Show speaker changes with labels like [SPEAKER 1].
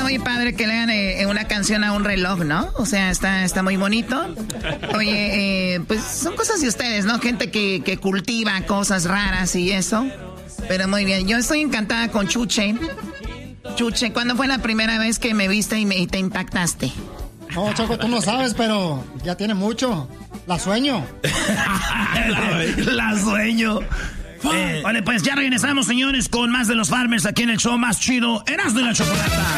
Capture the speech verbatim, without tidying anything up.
[SPEAKER 1] muy padre que le hagan eh, una canción a un reloj, ¿no? O sea, está, está muy bonito. Oye, eh, pues son cosas de ustedes, ¿no? Gente que, que cultiva cosas raras y eso. Pero muy bien, yo estoy encantada con Chuche. Chuche, ¿cuándo fue la primera vez que me viste y, me, y te impactaste?
[SPEAKER 2] No, Choco, tú no sabes, pero ya tiene mucho. La sueño.
[SPEAKER 3] la, la sueño. Eh, vale, pues ya regresamos, señores, con más de los Farmers aquí en el show más chido, Erasmo y la Chocolata.